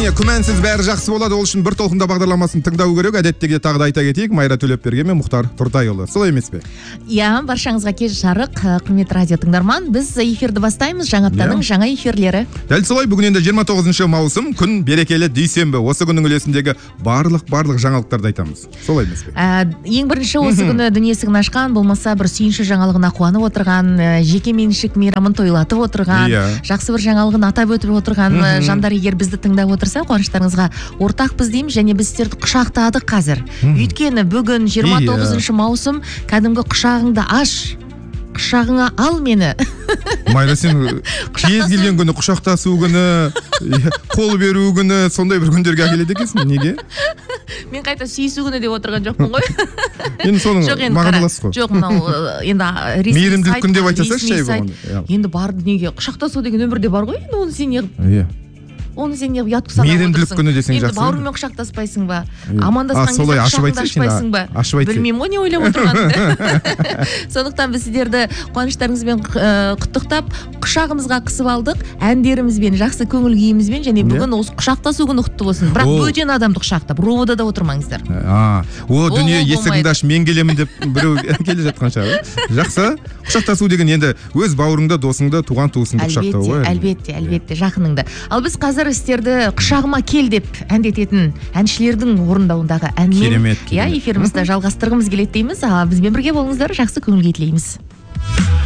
әрине күмәнсіз бәрі жақсы болады, ол үшін бір толқында бағдарламасын тыңдау керек. Әдеттегідей тағы да айта кетейік, Майра Төлепберген мен Мұхтар Тұртайұлы. Солай емес пе? Иә, баршаңызға кеш жарық, құрметті радио тыңдарман. Біз эфирді бастаймыз, жаңа аптаның жаңа эфирлері. Дәл солай, бүгін енді 29 маусым, күн берекелі дүйсенбі. Осы күннің үлесіндегі барлық жаңалықтарды айтамыз. Солай емес пе? Ең бірінші осы күні дүние есігін ашқан, болмаса бір сүйінші жаңалығына қуанып отырған, жеке меншік мейрамын тойлатып отырған, жақсы бір жаңалығын атап өтіп отырған жандар егер бізді тыңдап отырса, қуаныштарыңызға ортақпыз дейміз, және біз сіздерді құшақтадық қазір. Өйткені бүгін 29 маусым, кәдімгі құшағыңды аш, құшағыңа ал мені. Майра, сен кез келген күні құшақтасу күні, қол беру күні, сондай бір күндерге әкеледі екенсің. Неге? Мен қайта сүйісу күні деп отырған жоқпын ғой. Енді соның мағыналасы ғой. Жоқ, мынау енді мейірімділік күн деп айтасыз шай болғанда. Енді бар дүниеге құшақтасу деген өмірде бар ғой, енді оны сен неғып ұят санап отырсың. Мейірімділік күні десең жақсы. Енді бауырымен құшақтаспайсың ба? Амандасқан кезде құшағыңды ашпайсың ба? Білмеймін ғой не ойлап отырғаныңды. Сондықтан біз сіздерді қуаныштарыңызбен құттықтап, құшағымызға қысып алдық, әндерімізбен, жақсы көңіл күйімізбен, және бүгін осы құшақтасу күні құтты болсын. Бірақ бөтен адамды құшақтап, ровода да отырмаңыздар. О, дүние есігіңді аш, мен келемін деп біреу келе жатқан шығар. Жақсы. Құшақтасу деген енді өз бауырыңды, досыңды, туған туысыңды құшақтау ғой. Әлбетте, жақыныңды. Ал біз қазір сіздерді құшағыма кел деп әндететін әншілердің орындауындағы әнмен эфирімізді жалғастырғымыз келеді дейміз. Бізбен бірге болыңыздар, жақсы көңіл күй тілейміз.